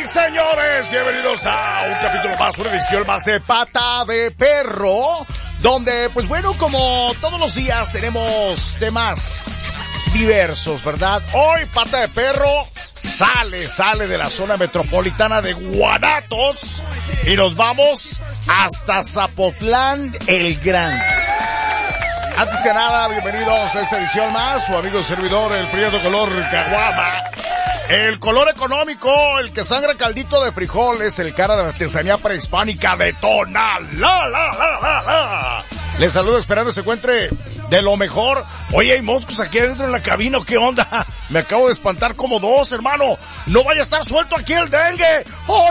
Señores, bienvenidos a un capítulo más, una edición más de Pata de Perro, donde, pues bueno, como todos los días tenemos temas diversos, ¿verdad? Hoy Pata de Perro sale de la zona metropolitana de Guanatos y nos vamos hasta Zapotlán el Grande. Antes que nada, bienvenidos a esta edición más, su amigo servidor, el prieto color caguama. El color económico, el que sangra caldito de frijoles, el cara de la artesanía prehispánica de Tonalá. Les saludo esperando se encuentre de lo mejor. Oye, hay moscos aquí adentro en la cabina, ¿qué onda? Me acabo de espantar como dos, hermano. No vaya a estar suelto aquí el dengue. ¡Oh,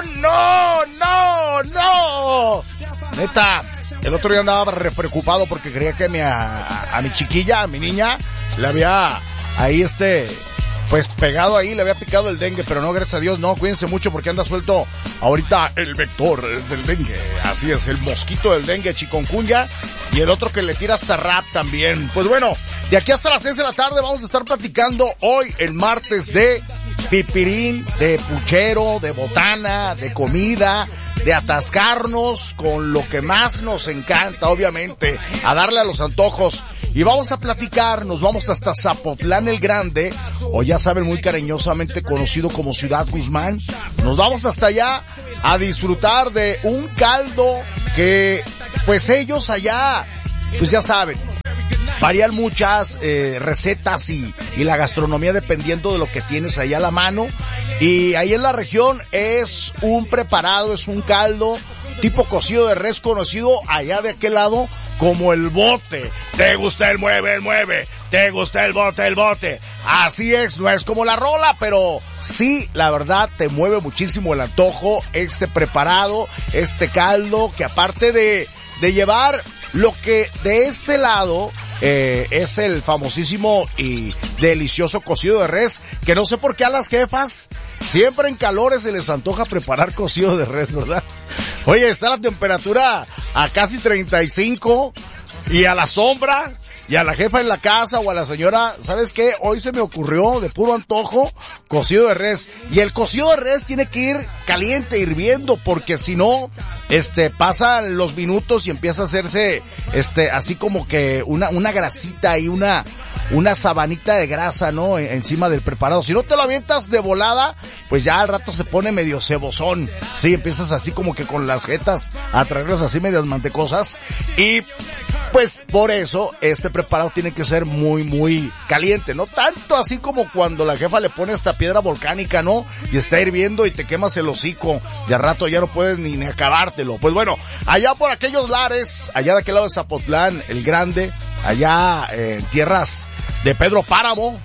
no! Neta, el otro día andaba re preocupado porque creía que a mi chiquilla, a mi niña, le había ahí pues pegado ahí, le había picado el dengue, pero no, gracias a Dios, no, cuídense mucho porque anda suelto ahorita el vector del dengue, así es, el mosquito del dengue, chikungunya, y el otro que le tira hasta rap también. Pues bueno, de aquí hasta las 6 de la tarde vamos a estar platicando hoy, el martes, de pipirín, de puchero, de botana, de comida, de atascarnos con lo que más nos encanta, obviamente, a darle a los antojos. Y vamos a platicar, nos vamos hasta Zapotlán el Grande, o ya saben, muy cariñosamente conocido como Ciudad Guzmán. Nos vamos hasta allá a disfrutar de un caldo que, pues ellos allá, pues ya saben, varían muchas recetas y la gastronomía dependiendo de lo que tienes ahí a la mano. Y ahí en la región es un preparado, es un caldo tipo cocido de res conocido allá de aquel lado como el bote. ¿Te gusta el mueve? ¿Te gusta el bote? Así es, no es como la rola, pero sí, la verdad, te mueve muchísimo el antojo este preparado, este caldo, que aparte de llevar lo que de este lado es el famosísimo y delicioso cocido de res, que no sé por qué a las jefas siempre en calores se les antoja preparar cocido de res, ¿verdad? Oye, está la temperatura a casi 35 y a la sombra, y a la jefa en la casa o a la señora, ¿sabes qué? Hoy se me ocurrió de puro antojo cocido de res. Y el cocido de res tiene que ir caliente, hirviendo, porque si no, pasan los minutos y empieza a hacerse, así como que una grasita y una sabanita de grasa, ¿no? Encima del preparado. Si no te lo avientas de volada, pues ya al rato se pone medio cebosón. Sí, empiezas así como que con las jetas a traerlas así medias mantecosas. Y pues por eso este preparado tiene que ser muy, muy caliente. No tanto así como cuando la jefa le pone esta piedra volcánica, ¿no? Y está hirviendo y te quemas el hocico. Y al rato ya no puedes ni acabártelo. Pues bueno, allá por aquellos lares, allá de aquel lado de Zapotlán, el Grande, allá en tierras de Pedro Páramo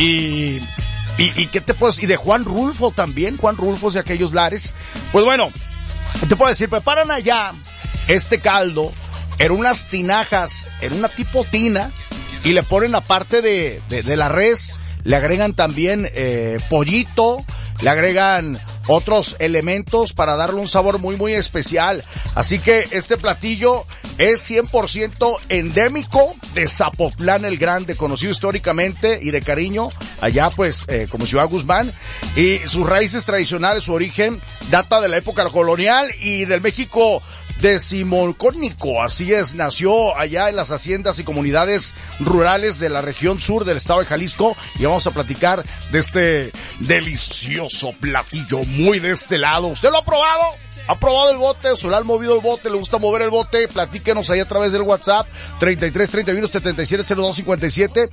y ¿qué te puedo decir? Y de Juan Rulfo también, Juan Rulfo de aquellos lares. Pues bueno, te puedo decir, preparan allá este caldo en unas tinajas, en una tipo tina, y le ponen aparte de la res, le agregan también pollito, le agregan otros elementos para darle un sabor muy, muy especial. Así que este platillo es 100% endémico de Zapotlán el Grande, conocido históricamente y de cariño allá pues como Ciudad Guzmán, y sus raíces tradicionales, su origen data de la época colonial y del México decimonónico. Así es, nació allá en las haciendas y comunidades rurales de la región sur del estado de Jalisco, y vamos a platicar de este delicioso platillo muy de este lado. ¿Usted lo ha probado? ¿Ha probado el bote? ¿Se le ha movido el bote? ¿Le gusta mover el bote? Platíquenos ahí a través del WhatsApp 3331-770257,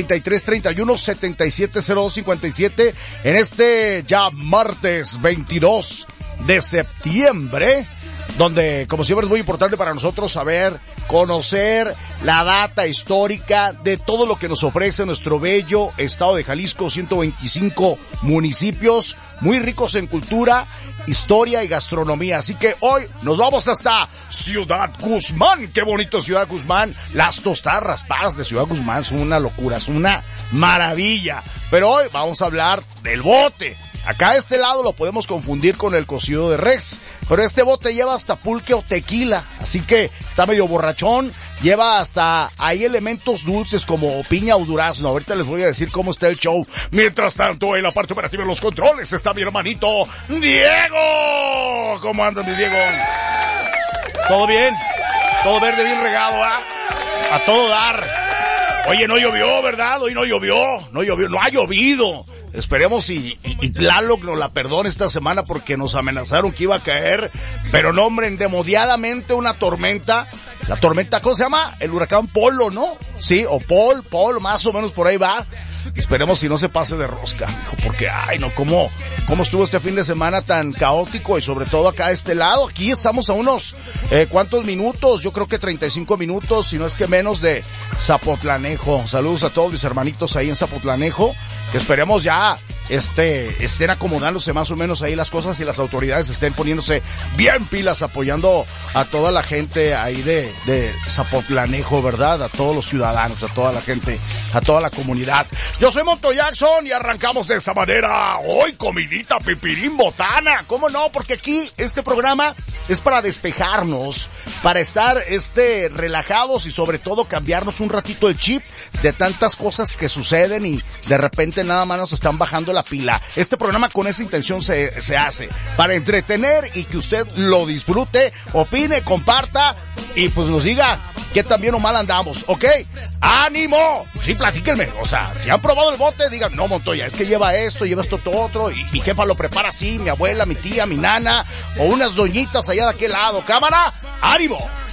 3331-770257, en este ya martes 22 de septiembre, donde, como siempre, es muy importante para nosotros saber, conocer la data histórica de todo lo que nos ofrece nuestro bello estado de Jalisco, 125 municipios, muy ricos en cultura, historia y gastronomía. Así que hoy nos vamos hasta Ciudad Guzmán. ¡Qué bonito Ciudad Guzmán! Las tostadas raspadas de Ciudad Guzmán son una locura, son una maravilla. Pero hoy vamos a hablar del bote. Acá a este lado lo podemos confundir con el cocido de res, pero este bote lleva hasta pulque o tequila, así que está medio borrachón, lleva hasta, hay elementos dulces como piña o durazno. Ahorita les voy a decir cómo está el show. Mientras tanto, en la parte operativa de los controles está mi hermanito Diego. ¿Cómo andas, mi Diego? ¿Todo bien? Todo verde, bien regado, ¿ah? A todo dar. Oye, no llovió, ¿verdad? Hoy no llovió, no ha llovido. Esperemos y Tlaloc nos la perdone esta semana porque nos amenazaron que iba a caer, pero no, hombre, endemoniadamente una tormenta. La tormenta, ¿cómo se llama? El huracán Polo, ¿no? Sí, o Paul, más o menos por ahí va. Esperemos si no se pase de rosca, hijo, porque, ay, no, cómo estuvo este fin de semana tan caótico y sobre todo acá a este lado. Aquí estamos a unos, ¿cuántos minutos? Yo creo que 35 minutos, si no es que menos, de Zapotlanejo. Saludos a todos mis hermanitos ahí en Zapotlanejo, que esperemos ya estén acomodándose más o menos ahí las cosas y las autoridades estén poniéndose bien pilas apoyando a toda la gente ahí de Zapotlanejo, ¿verdad? A todos los ciudadanos, a toda la gente, a toda la comunidad. Yo soy Monto Jackson y arrancamos de esta manera. Hoy comidita, pipirín, botana. ¿Cómo no? Porque aquí este programa es para despejarnos, para estar relajados y sobre todo cambiarnos un ratito el chip de tantas cosas que suceden y de repente nada más nos están bajando la pila. Este programa con esa intención se hace, para entretener y que usted lo disfrute, opine, comparta y pues nos diga qué tan bien o mal andamos, ¿ok? ¡Ánimo! Sí, platíquenme, o sea, si han probado el bote, digan, no, Montoya, es que lleva esto, todo otro, y mi jefa lo prepara así, mi abuela, mi tía, mi nana, o unas doñitas allá de aquel lado. ¡Cámara! ¡Ánimo!